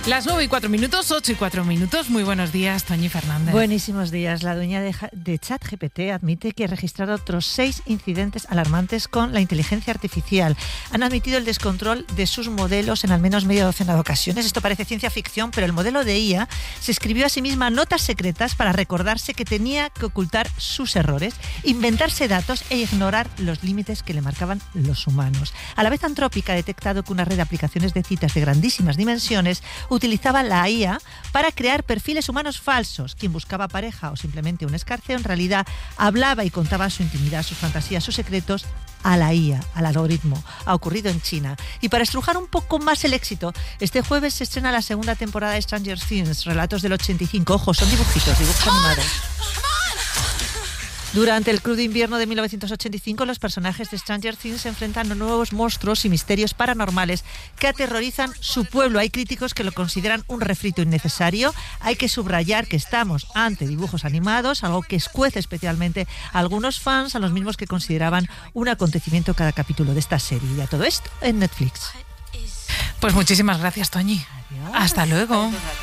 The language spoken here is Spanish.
Las 9:04, 8:04. Muy buenos días, Toñi Fernández. Buenísimos días. La dueña de ChatGPT admite que ha registrado otros 6 incidentes alarmantes con la inteligencia artificial. Han admitido el descontrol de sus modelos en al menos media docena de ocasiones. Esto parece ciencia ficción, pero el modelo de IA se escribió a sí misma notas secretas para recordarse que tenía que ocultar sus errores, inventarse datos e ignorar los límites que le marcaban los humanos. A la vez, Anthropic ha detectado que una red de aplicaciones de citas de grandísimas dimensiones utilizaba la IA para crear perfiles humanos falsos. Quien buscaba pareja o simplemente un escarceo, en realidad hablaba y contaba su intimidad, sus fantasías, sus secretos a la IA, al algoritmo. Ha ocurrido en China. Y para estrujar un poco más el éxito, este jueves se estrena la segunda temporada de Stranger Things, Relatos del 85. Ojo, son dibujos animados. Durante el crudo invierno de 1985, los personajes de Stranger Things se enfrentan a nuevos monstruos y misterios paranormales que aterrorizan su pueblo. Hay críticos que lo consideran un refrito innecesario. Hay que subrayar que estamos ante dibujos animados, algo que escuece especialmente a algunos fans, a los mismos que consideraban un acontecimiento cada capítulo de esta serie. Y a todo esto en Netflix. Pues muchísimas gracias, Toñi. Adiós. Hasta luego.